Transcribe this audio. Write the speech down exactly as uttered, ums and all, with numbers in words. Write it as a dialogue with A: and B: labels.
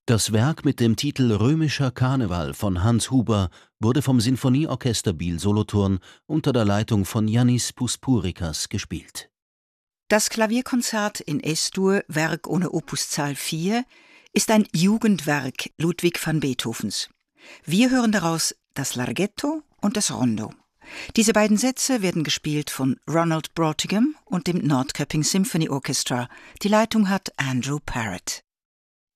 A: Das Werk mit dem Titel Römischer Karneval von Hans Huber wurde vom Sinfonieorchester Biel-Solothurn unter der Leitung von Yannis Puspurikas gespielt.
B: Das Klavierkonzert in Es-Dur, Werk ohne Opuszahl vier, ist ein Jugendwerk Ludwig van Beethovens. Wir hören daraus das Larghetto und das Rondo. Diese beiden Sätze werden gespielt von Ronald Broughtigam und dem Nordköping Symphony Orchestra. Die Leitung hat Andrew Parrott.